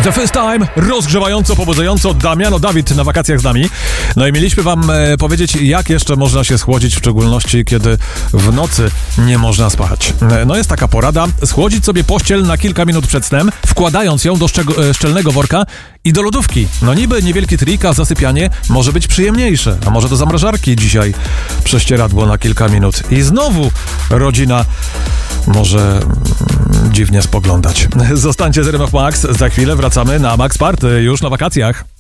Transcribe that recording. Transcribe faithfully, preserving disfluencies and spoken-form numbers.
The First Time, rozgrzewająco, pobudzająco, Damiano Dawid na wakacjach z nami. No i mieliśmy wam e, powiedzieć, jak jeszcze można się schłodzić, w szczególności kiedy w nocy nie można spać. E, no jest taka porada, schłodzić sobie pościel na kilka minut przed snem, wkładając ją do szczeg- e, szczelnego worka i do lodówki. No niby niewielki trik, a zasypianie może być przyjemniejsze. A może do zamrażarki dzisiaj prześcieradło na kilka minut. I znowu rodzina może dziwnie spoglądać. Zostańcie z R M F Max, za chwilę wracamy na Max Party już na wakacjach.